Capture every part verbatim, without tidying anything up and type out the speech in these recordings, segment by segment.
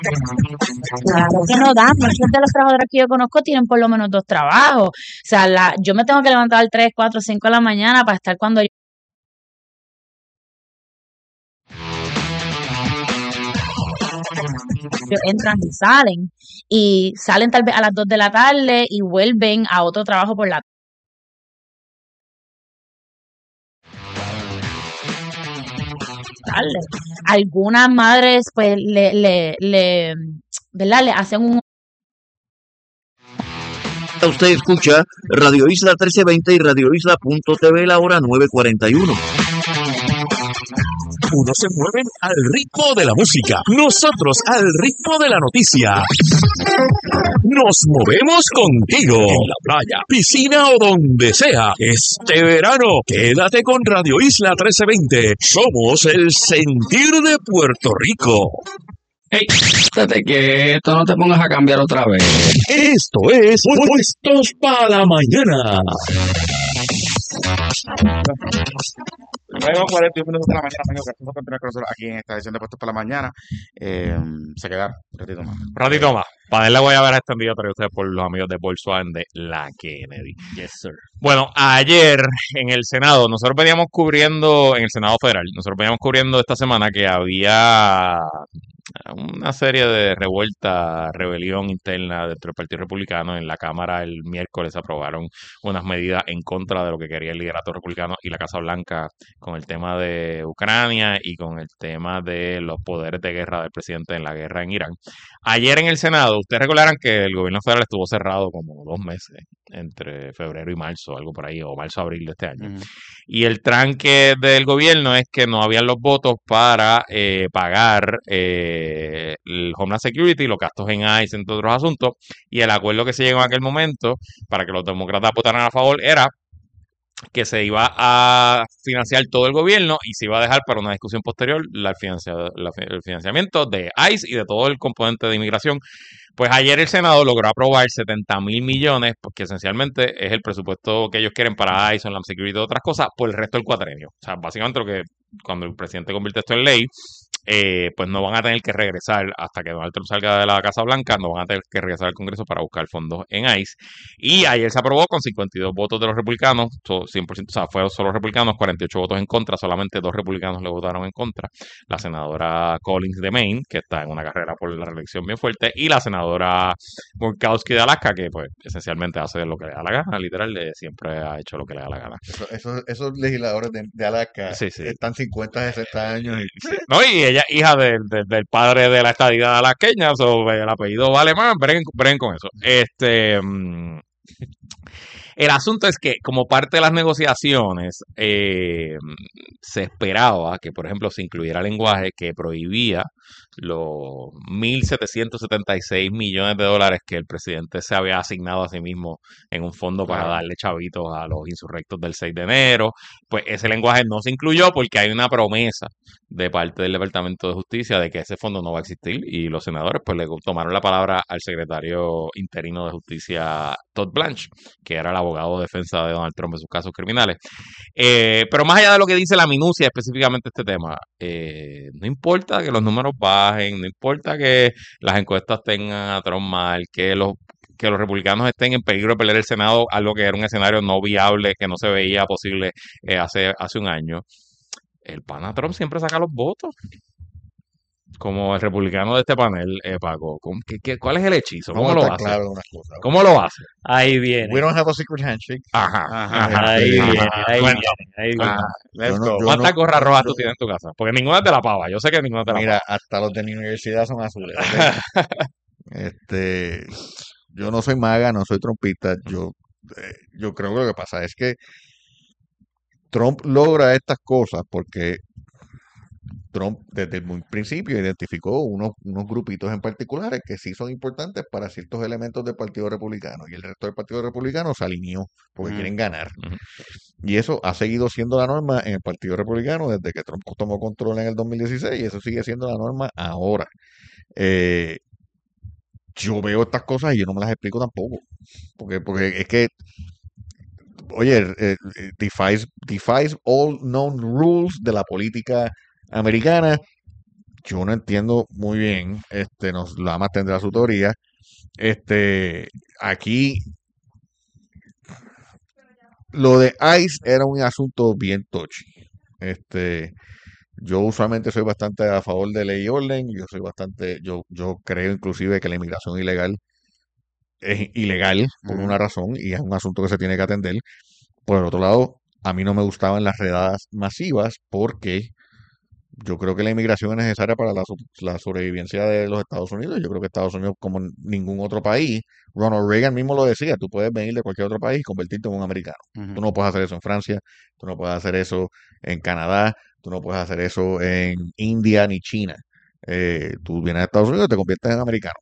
Claro que no dan. Muchos de los trabajadores que yo conozco tienen por lo menos dos trabajos. O sea, la, yo me tengo que levantar a las tres, cuatro, cinco de la mañana para estar cuando ellos entran y salen. Y salen tal vez a las dos de la tarde y vuelven a otro trabajo por la tarde. Algunas madres, pues, le, le, le, ¿verdad? Le hacen un Usted escucha Radio Isla trece veinte y Radio Isla punto t v la hora nueve cuarenta y uno. Unos se mueven al ritmo de la música, nosotros al ritmo de la noticia. Nos movemos contigo en la playa, piscina o donde sea. Este verano, quédate con Radio Isla trece veinte. Somos el sentir de Puerto Rico. Hey, estate quieto, no te pongas a cambiar otra vez. Esto es Puestos para la Mañana. Luego cuarenta y un minutos de la mañana, amigos, gracias por continuar con nosotros aquí en esta edición de Puestos para la Mañana. Eh, se quedaron un ratito más. Un ratito más. Para él la voy a ver extendido para ustedes por los amigos de Volkswagen de la Kennedy. Yes, sir. Bueno, ayer en el Senado, nosotros veníamos cubriendo, en el Senado Federal, nosotros veníamos cubriendo esta semana que había una serie de revuelta, rebelión interna dentro del Partido Republicano. En la Cámara el miércoles aprobaron unas medidas en contra de lo que quería el liderato republicano y la Casa Blanca con el tema de Ucrania y con el tema de los poderes de guerra del presidente en la guerra en Irán. Ayer en el Senado, ustedes recordarán que el gobierno federal estuvo cerrado como dos meses, entre febrero y marzo, algo por ahí, o marzo-abril de este año. Uh-huh. Y el tranque del gobierno es que no habían los votos para eh, pagar eh, el Homeland Security, los gastos en ICE, entre otros asuntos, y el acuerdo que se llegó en aquel momento para que los demócratas votaran a favor era que se iba a financiar todo el gobierno y se iba a dejar para una discusión posterior la financia, la, el financiamiento de ICE y de todo el componente de inmigración. Pues ayer el Senado logró aprobar setenta mil millones, porque esencialmente es el presupuesto que ellos quieren para ICE, Homeland Security y otras cosas, por el resto del cuatrenio. O sea, básicamente lo que cuando el presidente convierte esto en ley, eh, pues no van a tener que regresar hasta que Donald Trump salga de la Casa Blanca, no van a tener que regresar al Congreso para buscar fondos en ICE. Y ayer se aprobó con cincuenta y dos votos de los republicanos, cien por ciento, o sea, fueron solo republicanos, cuarenta y ocho votos en contra, solamente dos republicanos le votaron en contra. La senadora Collins de Maine, que está en una carrera por la reelección bien fuerte, y la senadora Murkowski de Alaska, que pues esencialmente hace lo que le da la gana, literal, siempre ha hecho lo que le da la gana. Eso, eso, esos legisladores de, de Alaska sí, sí. están cincuenta, sesenta años. Y... Sí. No, y ella hija de, de, del padre de la estadidad alasqueña, so, el apellido vale más, breguen, breguen con eso. Este... Mmm, El asunto es que, como parte de las negociaciones, eh, se esperaba que, por ejemplo, se incluyera lenguaje que prohibía los mil setecientos setenta y seis millones de dólares que el presidente se había asignado a sí mismo en un fondo para darle chavitos a los insurrectos del seis de enero. Pues ese lenguaje no se incluyó porque hay una promesa de parte del Departamento de Justicia de que ese fondo no va a existir, y los senadores pues le tomaron la palabra al secretario interino de Justicia, Todd Blanche, que era el abogado de defensa de Donald Trump en sus casos criminales. Eh, pero más allá de lo que dice la minucia específicamente este tema, eh, no importa que los números bajen, no importa que las encuestas tengan a Trump mal, que los que los republicanos estén en peligro de perder el Senado, algo que era un escenario no viable, que no se veía posible eh, hace, hace un año. El pana Trump siempre saca los votos. Como el republicano de este panel, eh, Paco, ¿qué, qué, ¿cuál es el hechizo? ¿Cómo lo hace? Claro una cosa, ¿Cómo lo hace? Ahí viene. We don't have a secret handshake. Ajá. Ajá, ajá ahí viene, ahí bueno, viene, ahí viene. Ajá, let's go. ¿Cuántas no, gorras rojas tú tienes en tu casa? Porque ninguna es de la pava. Yo sé que ninguna es de la mira, pava. Mira, hasta los de la universidad son azules. ¿Okay? este, yo no soy maga, no soy trompista. Yo, eh, yo creo que lo que pasa es que Trump logra estas cosas porque Trump desde el muy principio identificó unos, unos grupitos en particulares que sí son importantes para ciertos elementos del Partido Republicano, y el resto del Partido Republicano se alineó porque uh-huh. quieren ganar. Uh-huh. Y eso ha seguido siendo la norma en el Partido Republicano desde que Trump tomó control en el dos mil dieciséis, y eso sigue siendo la norma ahora. Eh, yo veo estas cosas y yo no me las explico tampoco, porque, porque es que oye, eh, defies, defies all known rules de la política americana. yo no entiendo muy bien, este, nos, Lamas tendrá su teoría, este, aquí lo de ICE era un asunto bien touchy, este, yo usualmente soy bastante a favor de ley y orden, yo soy bastante, yo, yo creo inclusive que la inmigración ilegal es ilegal por Ujú. una razón y es un asunto que se tiene que atender. Por el otro lado, a mí no me gustaban las redadas masivas porque yo creo que la inmigración es necesaria para la, so- la sobrevivencia de los Estados Unidos. Yo creo que Estados Unidos, como n- ningún otro país, Ronald Reagan mismo lo decía, tú puedes venir de cualquier otro país y convertirte en un americano. Ujú. Tú no puedes hacer eso en Francia, tú no puedes hacer eso en Canadá, tú no puedes hacer eso en India ni China. Eh, tú vienes a Estados Unidos y te conviertes en americano.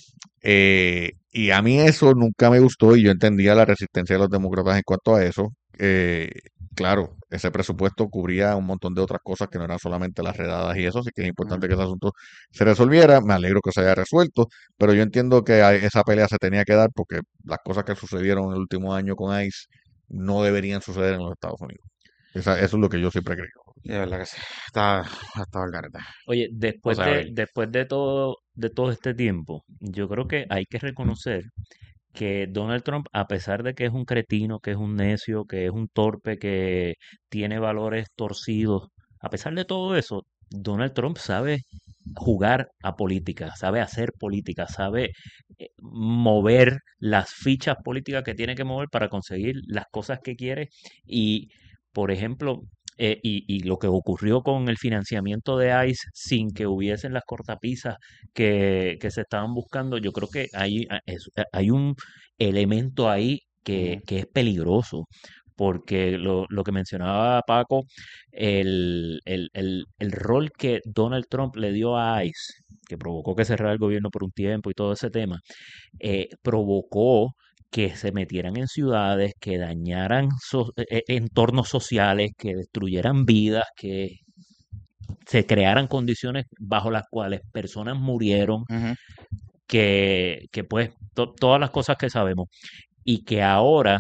Eh, y a mí eso nunca me gustó y yo entendía la resistencia de los demócratas en cuanto a eso. Eh, claro, ese presupuesto cubría un montón de otras cosas que no eran solamente las redadas y eso, así que es importante que ese asunto se resolviera. Me alegro que se haya resuelto, pero yo entiendo que a- esa pelea se tenía que dar porque las cosas que sucedieron en el último año con ICE no deberían suceder en los Estados Unidos. Esa- eso es lo que yo siempre creo. Y de verdad que sí. Está, está el garete. Oye, O después sea, de, Abel. después de todo, de todo este tiempo, yo creo que hay que reconocer que Donald Trump, a pesar de que es un cretino, que es un necio, que es un torpe, que tiene valores torcidos, a pesar de todo eso, Donald Trump sabe jugar a política, sabe hacer política, sabe eh, mover las fichas políticas que tiene que mover para conseguir las cosas que quiere. Y, por ejemplo, eh, y, y lo que ocurrió con el financiamiento de ICE sin que hubiesen las cortapisas que, que se estaban buscando, yo creo que hay, a- es- a- hay un elemento ahí que, Ujú. que es peligroso, porque lo, lo que mencionaba Paco, el, el, el, el rol que Donald Trump le dio a ICE, que provocó que cerrara el gobierno por un tiempo y todo ese tema, eh, provocó que se metieran en ciudades, que dañaran so- eh, eh, entornos sociales, que destruyeran vidas, que se crearan condiciones bajo las cuales personas murieron, Ujú. que, que pues to- todas las cosas que sabemos, y que ahora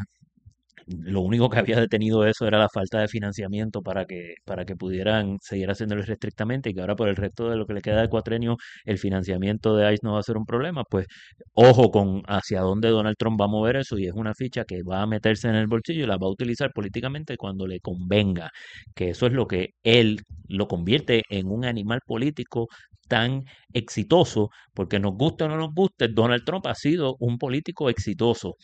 lo único que había detenido eso era la falta de financiamiento para que, para que pudieran seguir haciéndolo estrictamente, y que ahora por el resto de lo que le queda de cuatrenio el financiamiento de ICE no va a ser un problema. Pues ojo con hacia dónde Donald Trump va a mover eso, y es una ficha que va a meterse en el bolsillo y la va a utilizar políticamente cuando le convenga, que eso es lo que él lo convierte en un animal político tan exitoso, porque nos guste o no nos guste, Donald Trump ha sido un político exitoso.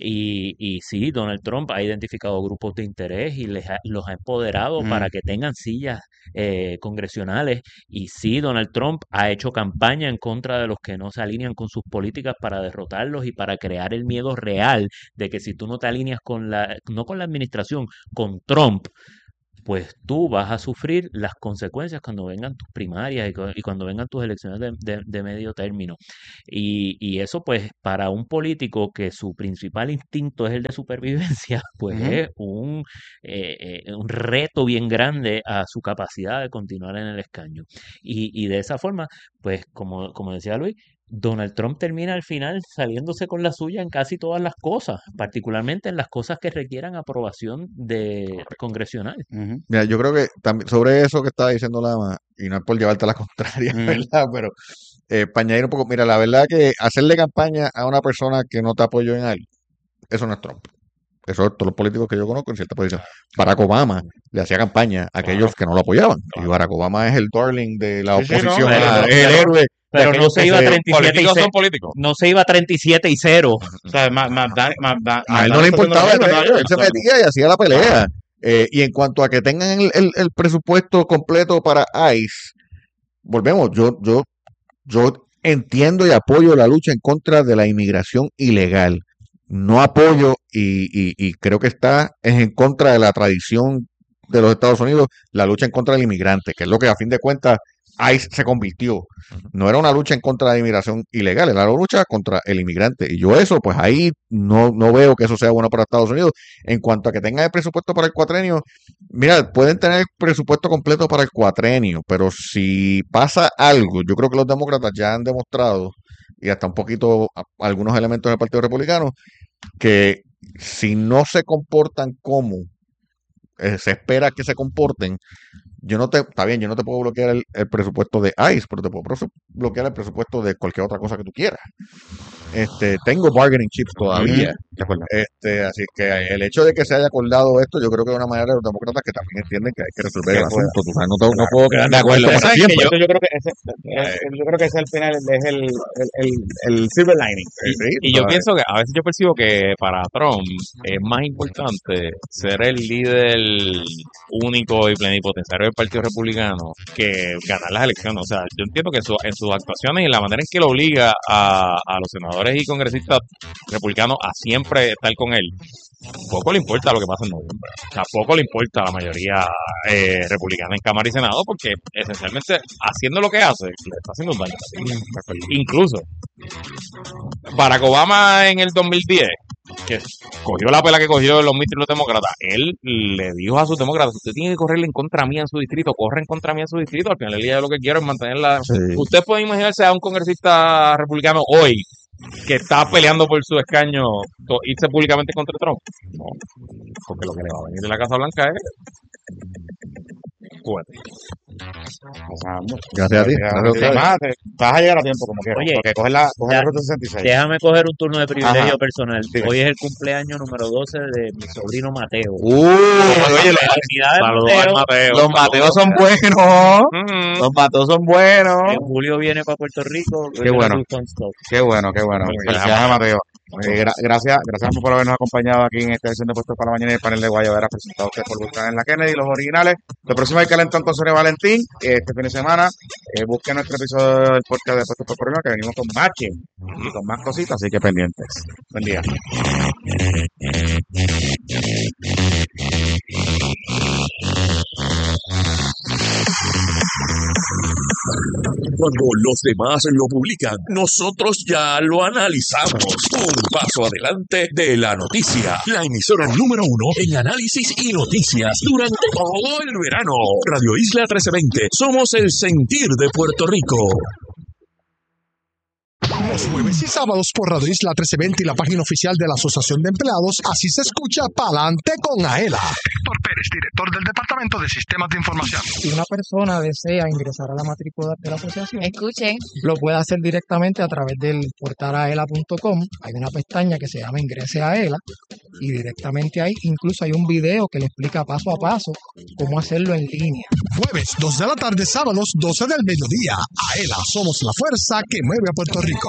Y, y sí, Donald Trump ha identificado grupos de interés y les ha- los ha empoderado para Mm. que tengan sillas eh, congresionales. Y sí, Donald Trump ha hecho campaña en contra de los que no se alinean con sus políticas para derrotarlos y para crear el miedo real de que si tú no te alineas con la, no con la administración, con Trump, pues tú vas a sufrir las consecuencias cuando vengan tus primarias y, cu- y cuando vengan tus elecciones de, de- de medio término. Y, y eso, pues, para un político que su principal instinto es el de supervivencia, pues Ujú. es un, eh, eh, un reto bien grande a su capacidad de continuar en el escaño. Y, y de esa forma, pues, como, como decía Luis, Donald Trump termina al final saliéndose con la suya en casi todas las cosas, particularmente en las cosas que requieran aprobación de congresional. Ujú. Mira, yo creo que también sobre eso que estaba diciendo Lama, y no es por llevarte la contraria, Ujú. ¿verdad? Pero eh, para añadir un poco, mira, la verdad que hacerle campaña a una persona que no te apoyó en algo, eso no es Trump. Eso es todos los políticos que yo conozco en cierta posición. Barack Obama le hacía campaña a Claro, aquellos que no lo apoyaban. Y claro. Barack Obama es el darling de la Sí, sí, no, oposición, Pero eh, ah, no, es el pero, héroe de pero no aquellos se que iba se... treinta y siete y Políticos son cero. políticos. No se iba treinta y siete y cero. o sea, más, más, da- más, da- A más él no Dani le está haciendo lo importaba el mismo en Nueva resto, él York. se O sea, metía y hacía la pelea. Eh, y en cuanto a que tengan el, el- el presupuesto completo para ICE, volvemos, yo, yo, yo entiendo y apoyo la lucha en contra de la inmigración ilegal. No apoyo y, y- y creo que está es en contra de la tradición de los Estados Unidos, la lucha en contra del inmigrante, que es lo que a fin de cuentas ICE se convirtió. No era una lucha en contra de la inmigración ilegal, era una lucha contra el inmigrante. Y yo eso, pues ahí no, no veo que eso sea bueno para Estados Unidos. En cuanto a que tengan el presupuesto para el cuatrenio, mira, pueden tener el presupuesto completo para el cuatrenio, pero si pasa algo, yo creo que los demócratas ya han demostrado, y hasta un poquito a- algunos elementos del Partido Republicano, que si no se comportan como eh, se espera que se comporten, Yo no te, está bien, yo no te puedo bloquear el, el presupuesto de ICE, pero te puedo pro- bloquear el presupuesto de cualquier otra cosa que tú quieras. Este, tengo bargaining chips todavía. Ujú, de acuerdo. Este, así que el hecho de que se haya acordado esto, yo creo que es una manera de los demócratas que también entienden que hay que resolver el Que puede- asunto. Tú sabes, no, te- no puedo quedarme De con acuerdo. esto para ¿Sabes que siempre. Eso yo creo que ese, es- yo creo que ese al final es el, el, el, el silver lining. Sí, sí, Y tú yo sabes. pienso que a veces yo percibo que para Trump es más importante ser el líder único y plenipotenciario del Partido Republicano que ganar las elecciones. O sea, yo entiendo que su- en sus actuaciones y la manera en que lo obliga a, a los senadores y congresistas republicanos a siempre estar con él, poco le importa lo que pasa en noviembre. O sea, poco le importa a la mayoría eh, republicana en Cámara y Senado porque esencialmente haciendo lo que hace le está haciendo un daño. Incluso Barack Obama en el dos mil diez, que cogió la pela que cogió en los mitin los demócratas, él le dijo a sus demócratas: usted tiene que correrle en contra mía en su distrito, corre en contra mía en su distrito, al final del día yo lo que quiero es mantenerla. Sí. Usted puede imaginarse a un congresista republicano hoy que está peleando por su escaño to- irse públicamente contra Trump. No, porque lo que le va a venir de la Casa Blanca es fuerte. Pasamos. Gracias a ti. Gracias a Gracias a ti. ustedes. Además, te- vas a llegar a tiempo como quieras. Oye, Porque coges la, coges ya- la ruta sesenta y seis. Déjame coger un turno de privilegio Ajá. personal. Sí. Hoy es el cumpleaños número doce de mi sobrino Mateo. Uh, Oye, le- Felicidades, saludos al Mateo. Mateo. Los Mateos son buenos. Ujú. Los Mateos son buenos. En julio viene para Puerto Rico. Qué bueno. Viene Houston Stop. Qué bueno, qué bueno. Muy bien. Felicidades a Mateo. Eh, gra- gracias, gracias por habernos acompañado aquí en esta edición de Puestos para la Mañana y el panel de Guayabera presentado a ustedes por Buscar en la Kennedy, los originales. El próximo hay Calentón con Sonia Valentín. Este fin de semana, eh, busquen nuestro episodio del podcast de Puestos por Problema, que venimos con más chisme y con más cositas, así que pendientes. Buen día. Cuando los demás lo publican, nosotros ya lo analizamos. Un paso adelante de la noticia. La emisora número uno en análisis y noticias durante todo el verano. Radio Isla trece veinte. Somos el sentir de Puerto Rico. Los jueves y sábados por Radio Isla trece veinte y la página oficial de la Asociación de Empleados, así se escucha Pa'lante con Aela. Héctor Pérez, director del Departamento de Sistemas de Información. Si una persona desea ingresar a la matrícula de la asociación, Escuchen. lo puede hacer directamente a través del portal aela punto com. Hay una pestaña que se llama Ingrese a Aela y directamente ahí incluso hay un video que le explica paso a paso cómo hacerlo en línea. Jueves, dos de la tarde, sábados, doce del mediodía. Aela, somos la fuerza que mueve a Puerto Rico.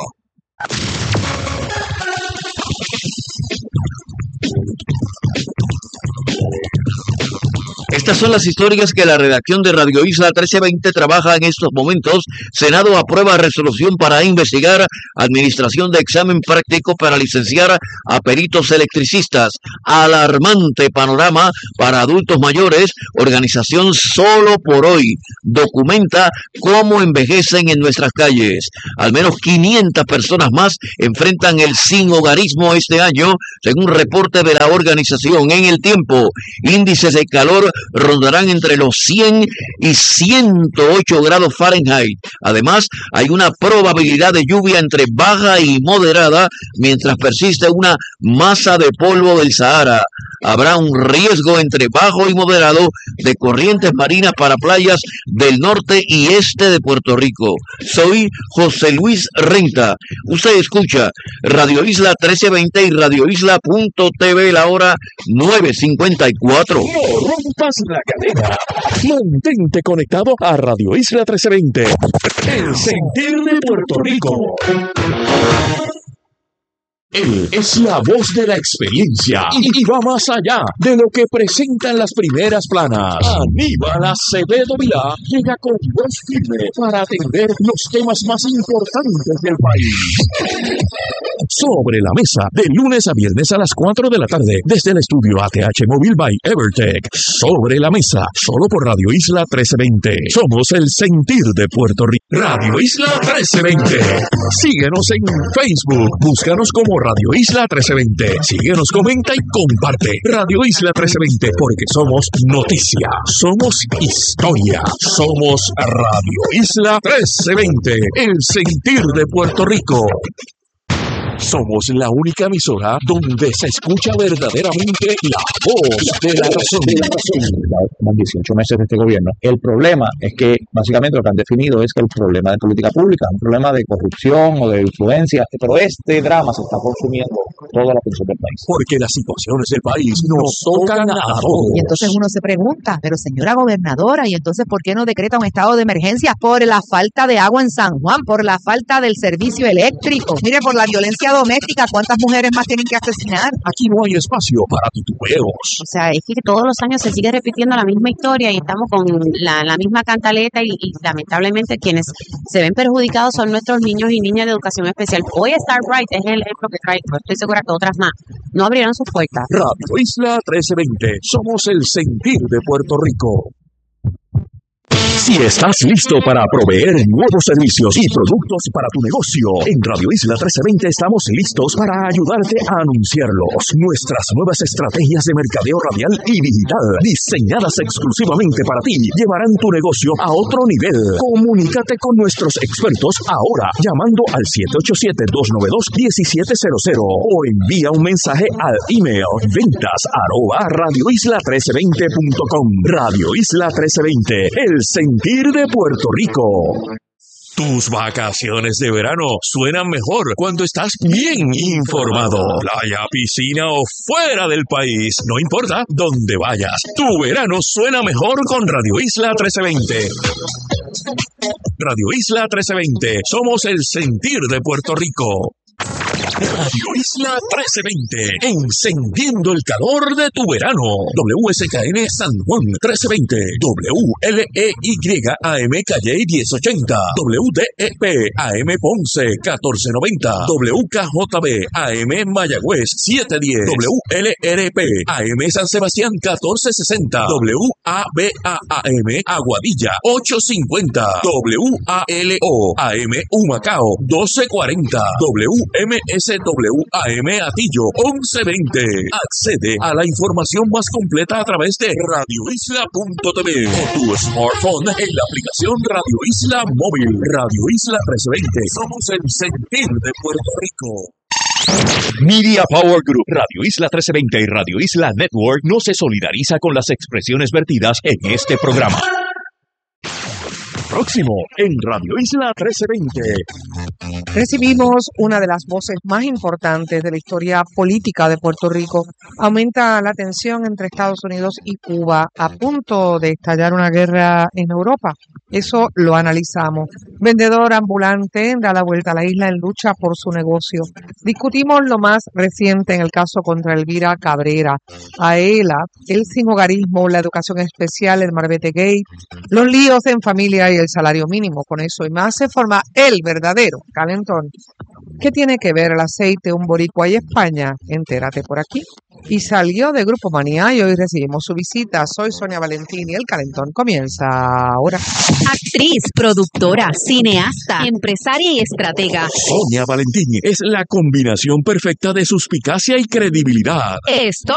Estas son las historias que la redacción de Radio Isla trece veinte trabaja en estos momentos. Senado aprueba resolución para investigar administración de examen práctico para licenciar a peritos electricistas. Alarmante panorama para adultos mayores. Organización Solo por Hoy documenta cómo envejecen en nuestras calles. Al menos quinientas personas más enfrentan el sinhogarismo este año, según reporte de la organización. En el tiempo, índices de calor rondarán entre los cien y ciento ocho grados Fahrenheit. Además, hay una probabilidad de lluvia entre baja y moderada, mientras persiste una masa de polvo del Sahara. Habrá un riesgo entre bajo y moderado de corrientes marinas para playas del norte y este de Puerto Rico. Soy José Luis Renta. Usted escucha Radio Isla trece veinte y Radio Isla punto T V, la hora nueve cincuenta y cuatro. No rompas la cadena. Mantente conectado a Radio Isla trece veinte. El sentir de Puerto Rico. Él es la voz de la experiencia y, y va más allá de lo que presentan las primeras planas. Aníbal Acevedo Vilá llega con voz firme para atender los temas más importantes del país. Sobre la mesa, de lunes a viernes a las cuatro de la tarde, desde el estudio A T H Móvil by Evertech. Sobre la mesa, solo por Radio Isla trece veinte. Somos el sentir de Puerto Rico. Radio Isla trece veinte. Síguenos en Facebook. Búscanos como Radio Isla trece veinte. Síguenos, comenta y comparte. Radio Isla trece veinte, porque somos noticia, somos historia, somos Radio Isla trece veinte. El sentir de Puerto Rico. Somos la única emisora donde se escucha verdaderamente la voz de la razón. Más dieciocho meses de este gobierno. El problema es que básicamente lo que han definido es que el problema de política pública, un problema de corrupción o de influencia, pero este drama se está consumiendo toda la atención del país. Porque las situaciones del país nos tocan a todos. Y entonces uno se pregunta, pero señora gobernadora, ¿y entonces por qué no decreta un estado de emergencia? Por la falta de agua en San Juan, por la falta del servicio eléctrico. Mire, por la violencia doméstica, ¿cuántas mujeres más tienen que asesinar? Aquí no hay espacio para titubeos. O sea, es que todos los años se sigue repitiendo la misma historia y estamos con la, la misma cantaleta y, y lamentablemente quienes se ven perjudicados son nuestros niños y niñas de educación especial. Hoy Starbright es el ejemplo que trae, pero estoy segura que otras más no abrieron sus puertas. Radio Isla trece veinte, somos el sentir de Puerto Rico. Si estás listo para proveer nuevos servicios y productos para tu negocio, en Radio Isla trece veinte estamos listos para ayudarte a anunciarlos. Nuestras nuevas estrategias de mercadeo radial y digital, diseñadas exclusivamente para ti, llevarán tu negocio a otro nivel. Comunícate con nuestros expertos ahora, llamando al siete ocho siete, dos nueve dos, uno siete cero cero o envía un mensaje al email ventas arroba radioisla trece veinte punto com. Radio Isla trece veinte, el sentir de Puerto Rico. Tus vacaciones de verano suenan mejor cuando estás bien informado. Playa, piscina o fuera del país, no importa dónde vayas. Tu verano suena mejor con Radio Isla trece veinte. Radio Isla trece veinte, somos el sentir de Puerto Rico. Radio Isla trece veinte, encendiendo el calor de tu verano. W S K N San Juan trece veinte, W L E Y A M Calle diez ochenta, W D E P A M Ponce catorce noventa, W K J B A M Mayagüez setecientos diez, W L R P A M San Sebastián catorce sesenta, W A B A A M Aguadilla ochocientos cincuenta, W A L O A M Humacao doce cuarenta, W M S W A M Atillo once veinte. Accede a la información más completa a través de radio isla punto t v o tu smartphone en la aplicación Radio Isla Móvil. Radio Isla trece veinte. Somos el sentir de Puerto Rico. Media Power Group, Radio Isla trece veinte y Radio Isla Network no se solidariza con las expresiones vertidas en este programa. Próximo en Radio Isla trece veinte. Recibimos una de las voces más importantes de la historia política de Puerto Rico. Aumenta la tensión entre Estados Unidos y Cuba, a punto de estallar una guerra en Europa. Eso lo analizamos. Vendedor ambulante da la vuelta a la isla en lucha por su negocio. Discutimos lo más reciente en el caso contra Elvira Cabrera, Aela, el sinhogarismo, la educación especial, el marbete gay, los líos en familia y el salario mínimo. Con eso y más se forma el verdadero calentón. ¿Qué tiene que ver el aceite, un boricua y España? Entérate por aquí. Y salió de Grupo Manía y hoy recibimos su visita. Soy Sonia Valentín y el calentón comienza ahora. Actriz, productora, cineasta, empresaria y estratega. Sonia Valentín es la combinación perfecta de suspicacia y credibilidad. Esto